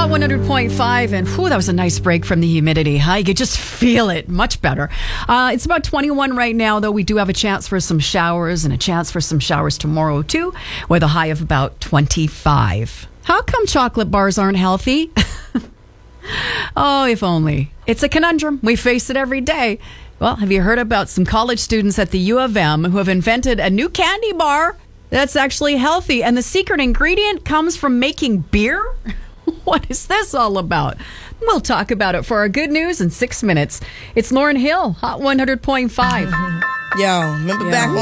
Hot 100.5, and that was a nice break from the humidity. Huh? You could just feel it much better. It's about 21 right now, though we do have a chance for some showers and a chance for some showers tomorrow, too, with a high of about 25. How come chocolate bars aren't healthy? Oh, if only. It's a conundrum. We face it every day. Well, have you heard about some college students at the U of M who have invented a new candy bar that's actually healthy, and the secret ingredient comes from making beer? What is this all about? We'll talk about it for our good news in 6 minutes. It's Lauren Hill, Hot 100.5. Yo, remember back on